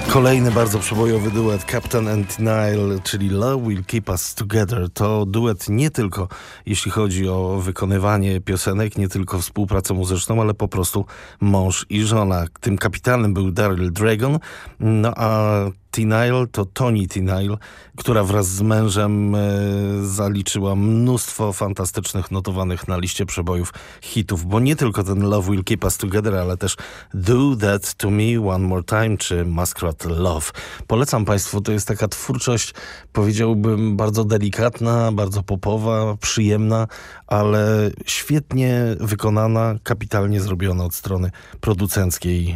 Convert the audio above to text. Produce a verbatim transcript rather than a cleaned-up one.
Kolejny bardzo przebojowy duet Captain and Nile, czyli Love Will Keep Us Together. To duet nie tylko jeśli chodzi o wykonywanie piosenek, nie tylko współpracę muzyczną, ale po prostu mąż i żona. Tym kapitalnym był Daryl Dragon, no a T-Nile to Toni T-Nile, która wraz z mężem e, zaliczyła mnóstwo fantastycznych, notowanych na liście przebojów hitów, bo nie tylko ten Love Will Keep Us Together, ale też Do That To Me One More Time czy Masquerade Love. Polecam Państwu, to jest taka twórczość, powiedziałbym, bardzo delikatna, bardzo popowa, przyjemna, ale świetnie wykonana, kapitalnie zrobiona od strony producenckiej.